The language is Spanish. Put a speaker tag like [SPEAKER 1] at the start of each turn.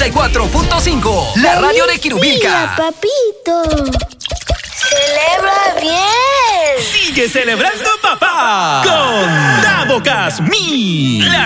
[SPEAKER 1] 94.5, la radio de Quirubilca.
[SPEAKER 2] Papito. ¡Celebra bien!
[SPEAKER 3] ¡Sigue celebrando, papá! Con Dabocas Mi, la